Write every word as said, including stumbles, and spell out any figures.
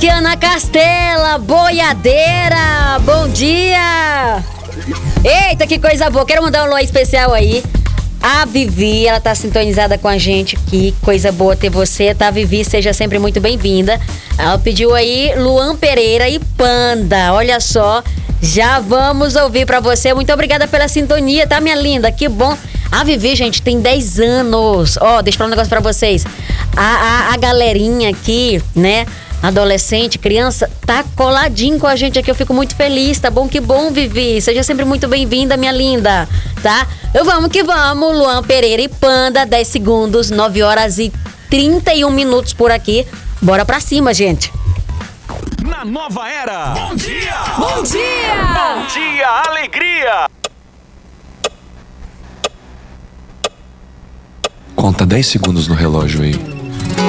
aqui é Ana Castela, boiadeira, bom dia! Eita, que coisa boa, quero mandar um alô especial aí. A Vivi, ela tá sintonizada com a gente aqui, coisa boa ter você, tá, Vivi? Seja sempre muito bem-vinda. Ela pediu aí Luan Pereira e Panda, olha só, já vamos ouvir pra você. Muito obrigada pela sintonia, tá, minha linda? Que bom. A Vivi, gente, tem dez anos. Ó, oh, deixa eu falar um negócio pra vocês. A, a, a galerinha aqui, né? Adolescente, criança, tá coladinho com a gente aqui. Eu fico muito feliz, tá bom? Que bom, Vivi. Seja sempre muito bem-vinda, minha linda, tá? Eu vamos que vamos. Luan Pereira e Panda, dez segundos, nove horas e trinta e um minutos por aqui. Bora pra cima, gente. Na nova era. Bom dia! Bom dia! Bom dia, alegria! Conta dez segundos no relógio aí.